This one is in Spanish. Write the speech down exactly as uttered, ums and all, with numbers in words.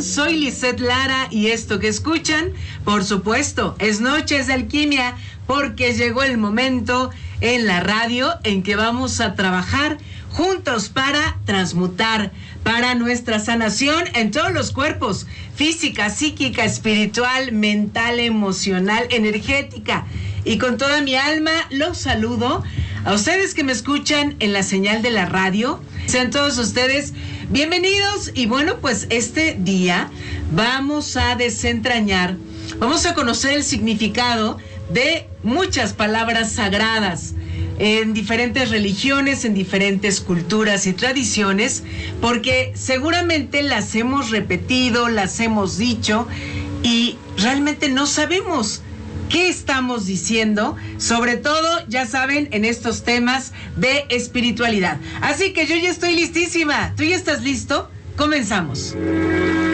soy Lisette Lara y esto que escuchan, por supuesto, es Noches de Alquimia, porque llegó el momento en la radio en que vamos a trabajar juntos para transmutar, para nuestra sanación en todos los cuerpos, física, psíquica, espiritual, mental, emocional, energética. Y con toda mi alma los saludo a ustedes que me escuchan en la señal de la radio. Sean todos ustedes bienvenidos. Y bueno, pues este día vamos a desentrañar, vamos a conocer el significado de muchas palabras sagradas en diferentes religiones, en diferentes culturas y tradiciones, porque seguramente las hemos repetido, las hemos dicho y realmente no sabemos qué estamos diciendo, sobre todo, ya saben, en estos temas de espiritualidad. Así que yo ya estoy listísima. ¿Tú ya estás listo? Comenzamos.